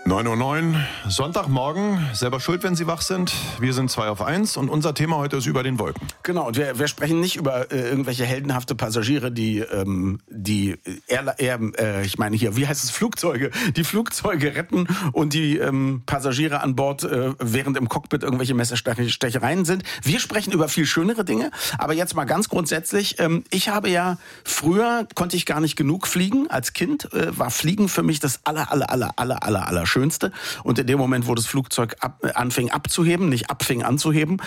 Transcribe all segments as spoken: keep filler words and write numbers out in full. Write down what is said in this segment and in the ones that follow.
neun Uhr neun, Sonntagmorgen, selber schuld, wenn Sie wach sind. Wir sind zwei auf eins und unser Thema heute ist über den Wolken. Genau, und wir, wir sprechen nicht über äh, irgendwelche heldenhafte Passagiere, die, ähm, die eher, eher äh, ich meine hier, wie heißt es, Flugzeuge, die Flugzeuge retten und die ähm, Passagiere an Bord, äh, während im Cockpit irgendwelche Messerstechereien sind. Wir sprechen über viel schönere Dinge, aber jetzt mal ganz grundsätzlich, ähm, ich habe ja, früher konnte ich gar nicht genug fliegen. Als Kind äh, war Fliegen für mich das aller, aller, aller, aller, aller, aller Schönste. Und in dem Moment, wo das Flugzeug ab, anfing abzuheben, nicht abfing anzuheben,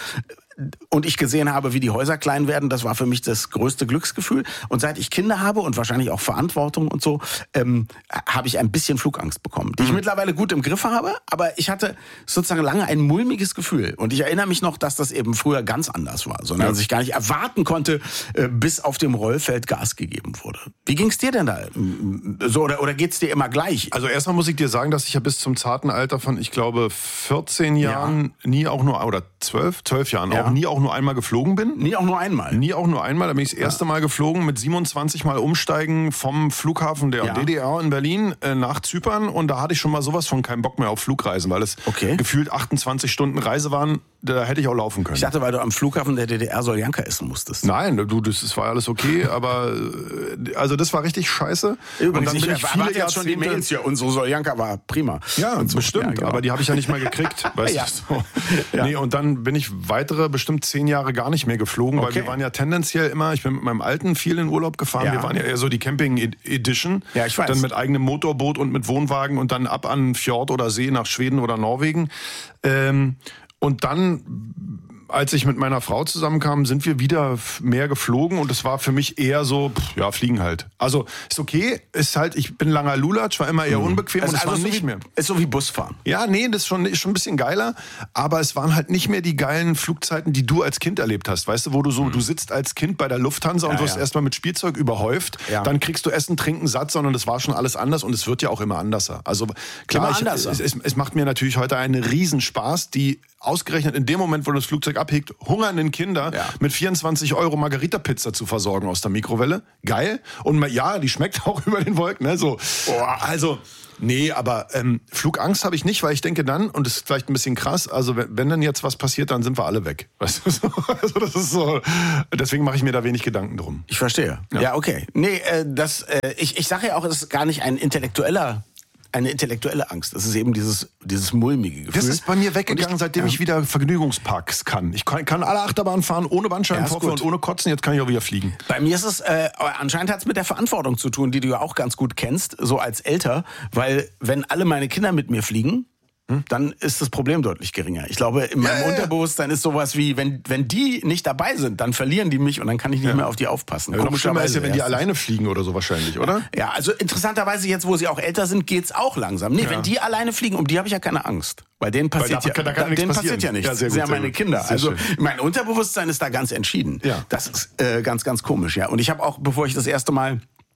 und ich gesehen habe, wie die Häuser klein werden, das war für mich das größte Glücksgefühl. Und seit ich Kinder habe und wahrscheinlich auch Verantwortung und so, ähm, habe ich ein bisschen Flugangst bekommen, die ich mhm. mittlerweile gut im Griff habe. Aber ich hatte sozusagen lange ein mulmiges Gefühl. Und ich erinnere mich noch, dass das eben früher ganz anders war, sondern ja. dass ich gar nicht erwarten konnte, äh, bis auf dem Rollfeld Gas gegeben wurde. Wie ging's dir denn da? So, oder, oder geht's dir immer gleich? Also erstmal muss ich dir sagen, dass ich ja bis zum zarten Alter von, ich glaube, vierzehn Jahren ja. nie auch nur, oder zwölf, zwölf Jahren ja. auch nie auch nur einmal geflogen bin. Nie auch nur einmal? Nie auch nur einmal. Da bin ich das erste ja. Mal geflogen mit siebenundzwanzig Mal umsteigen vom Flughafen der ja. D D R in Berlin äh, nach Zypern. Und da hatte ich schon mal sowas von keinen Bock mehr auf Flugreisen, weil es okay. gefühlt achtundzwanzig Stunden Reise waren. Da hätte ich auch laufen können. Ich dachte, weil du am Flughafen der D D R Soljanka essen musstest. Nein, du, das, das war alles okay, aber also das war richtig scheiße. Übrigens, und dann ich bin ich viele jetzt schon die Mails hier. Unsere Soljanka war prima. Ja, so. bestimmt, ja, genau. aber die habe ich ja nicht mal gekriegt. Weißt ja. du, so. ja. Nee, und dann bin ich weitere bestimmt zehn Jahre gar nicht mehr geflogen, okay. weil wir waren ja tendenziell immer, ich bin mit meinem Alten viel in Urlaub gefahren, ja. wir waren ja eher so die Camping-Edition, ja, ich weiß. Dann mit eigenem Motorboot und mit Wohnwagen und dann ab an Fjord oder See nach Schweden oder Norwegen. Ähm, und dann, als ich mit meiner Frau zusammenkam, sind wir wieder mehr geflogen und es war für mich eher so, pff, ja, fliegen halt. Also ist okay, ist halt, ich bin langer Lulatsch, war immer eher mhm. unbequem also und es also war so nicht wie, mehr. Ist so wie Busfahren. Ja, nee, das ist schon, ist schon ein bisschen geiler, aber es waren halt nicht mehr die geilen Flugzeiten, die du als Kind erlebt hast, weißt du, wo du so, mhm. du sitzt als Kind bei der Lufthansa ja, und wirst ja. erstmal mit Spielzeug überhäuft, ja. dann kriegst du Essen, Trinken, satt, sondern das war schon alles anders und es wird ja auch immer anderser. Also klar, ich, es, es, es macht mir natürlich heute einen Riesenspaß, die ausgerechnet in dem Moment, wo das Flugzeug abhebt, hungernden Kinder ja. mit vierundzwanzig Euro Margarita-Pizza zu versorgen aus der Mikrowelle. Geil. Und ja, die schmeckt auch über den Wolken. Ne? So. Oh, also, nee, aber ähm, Flugangst habe ich nicht, weil ich denke dann, und das ist vielleicht ein bisschen krass, also wenn, wenn dann jetzt was passiert, dann sind wir alle weg. Weißt du? So, also das ist so, deswegen mache ich mir da wenig Gedanken drum. Ich verstehe. Ja, ja okay. Nee, äh, das, äh, ich, ich sage ja auch, es ist gar nicht ein intellektueller eine intellektuelle Angst. Das ist eben dieses, dieses mulmige Gefühl. Das ist bei mir weggegangen, ich, seitdem ja. ich wieder Vergnügungsparks kann. Ich kann, kann alle Achterbahnen fahren, ohne Bandscheibenvorfall ja, und ohne Kotzen. Jetzt kann ich auch wieder fliegen. Bei mir ist es, äh, anscheinend hat es mit der Verantwortung zu tun, die du ja auch ganz gut kennst, so als Älter. Weil wenn alle meine Kinder mit mir fliegen, dann ist das Problem deutlich geringer. Ich glaube, in meinem ja, ja, ja. Unterbewusstsein ist sowas wie, wenn, wenn die nicht dabei sind, dann verlieren die mich und dann kann ich nicht ja. mehr auf die aufpassen. Ja, noch schlimmer ist ja, wenn die alleine fliegen oder so wahrscheinlich, oder? Ja, also interessanterweise jetzt, wo sie auch älter sind, geht's auch langsam. Nee, ja. wenn die alleine fliegen, um die habe ich ja keine Angst. Bei denen passiert, Weil da, ja, da, da da, denen passiert ja nichts. Ja, sehr gut, das sind ja meine Kinder. Also schön. Mein Unterbewusstsein ist da ganz entschieden. Ja. Das ist äh, ganz, ganz komisch. Ja. Und ich habe auch, bevor ich das erste Mal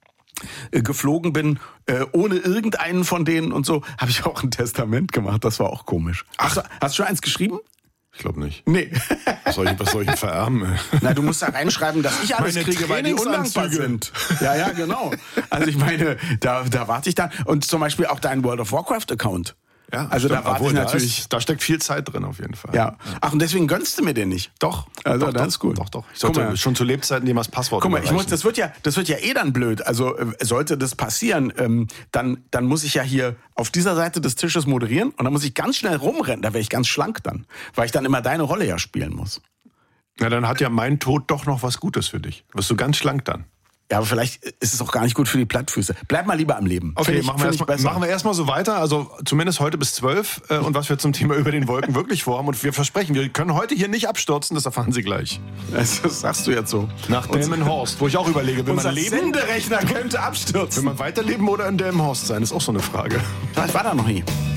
geflogen bin, äh, ohne irgendeinen von denen und so, habe ich auch ein Testament gemacht. Das war auch komisch. Ach, hast du, hast du schon eins geschrieben? Ich glaube nicht. Nee. Was soll ich, was soll ich vererben? Na, du musst da reinschreiben, dass ich alles meine kriege, weil die undankbar sind. Ja, ja, genau. Also ich meine, da, da warte ich dann. Und zum Beispiel auch dein World of Warcraft-Account. Ja, also stimmt, da warte ich natürlich. Da, ist, da steckt viel Zeit drin auf jeden Fall. Ja. Ach, und deswegen gönnst du mir den nicht? Doch. Also doch, das doch, ist gut. Doch, doch. Ich sollte schon zu Lebzeiten dir mal das Passwort Guck mal, ich muss, das wird ja, das wird ja eh dann blöd. Also äh, sollte das passieren, ähm, dann, dann muss ich ja hier auf dieser Seite des Tisches moderieren und dann muss ich ganz schnell rumrennen. Da wäre ich ganz schlank dann, weil ich dann immer deine Rolle ja spielen muss. Na, dann hat ja mein Tod doch noch was Gutes für dich. Wirst du ganz schlank dann. Ja, aber vielleicht ist es auch gar nicht gut für die Plattfüße. Bleib mal lieber am Leben. Okay, ich, machen wir erstmal machen wir erstmal so weiter. Also zumindest heute bis zwölf. Äh, und was wir zum Thema über den Wolken wirklich vorhaben. Und wir versprechen, wir können heute hier nicht abstürzen. Das erfahren Sie gleich. Das sagst du jetzt so. Nach Delmenhorst, wo ich auch überlege, will man leben? Senderechner könnte abstürzen. Will man weiterleben oder in Delmenhorst sein? Ist auch so eine Frage. Ich war da noch nie.